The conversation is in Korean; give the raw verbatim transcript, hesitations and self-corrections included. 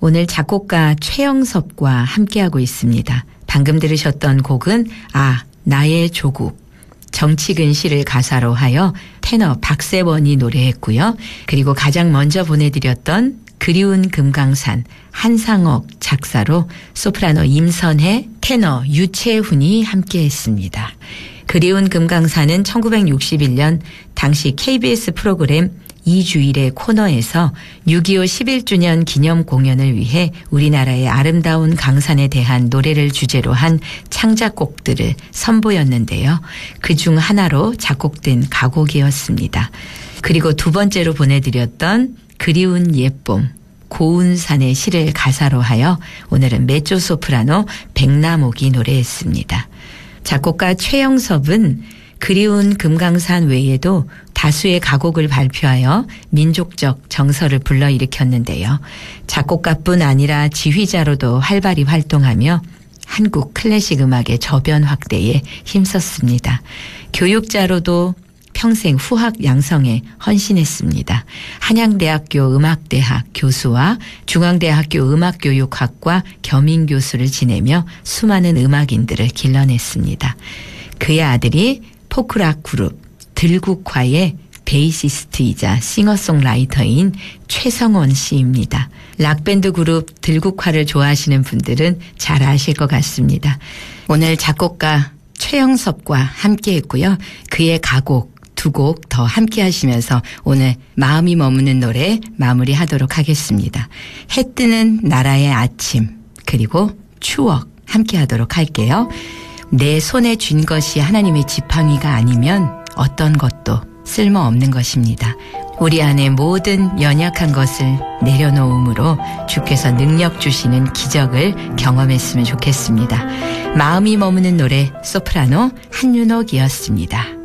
오늘 작곡가 최영섭과 함께하고 있습니다. 방금 들으셨던 곡은 아, 나의 조국. 정치근 시를 가사로 하여 테너 박세원이 노래했고요. 그리고 가장 먼저 보내드렸던 그리운 금강산 한상옥 작사로 소프라노 임선혜, 테너 유채훈이 함께했습니다. 그리운 금강산은 천구백육십일 년 당시 케이비에스 프로그램 이주일의 코너에서 육이오 십일 주년 기념 공연을 위해 우리나라의 아름다운 강산에 대한 노래를 주제로 한 창작곡들을 선보였는데요. 그중 하나로 작곡된 가곡이었습니다. 그리고 두 번째로 보내드렸던 그리운 옛봄, 고운산의 시를 가사로 하여 오늘은 메조소프라노 백남옥이 노래했습니다. 작곡가 최영섭은 그리운 금강산 외에도 다수의 가곡을 발표하여 민족적 정서를 불러일으켰는데요. 작곡가뿐 아니라 지휘자로도 활발히 활동하며 한국 클래식 음악의 저변 확대에 힘썼습니다. 교육자로도 평생 후학 양성에 헌신했습니다. 한양대학교 음악대학 교수와 중앙대학교 음악교육학과 겸임교수를 지내며 수많은 음악인들을 길러냈습니다. 그의 아들이 포크락 그룹 들국화의 베이시스트이자 싱어송라이터인 최성원 씨입니다. 락밴드 그룹 들국화를 좋아하시는 분들은 잘 아실 것 같습니다. 오늘 작곡가 최영섭과 함께했고요. 그의 가곡 두 곡 더 함께 하시면서 오늘 마음이 머무는 노래 마무리하도록 하겠습니다. 해 뜨는 나라의 아침 그리고 추억 함께 하도록 할게요. 내 손에 쥔 것이 하나님의 지팡이가 아니면 어떤 것도 쓸모없는 것입니다. 우리 안에 모든 연약한 것을 내려놓음으로 주께서 능력 주시는 기적을 경험했으면 좋겠습니다. 마음이 머무는 노래 소프라노 한윤옥이었습니다.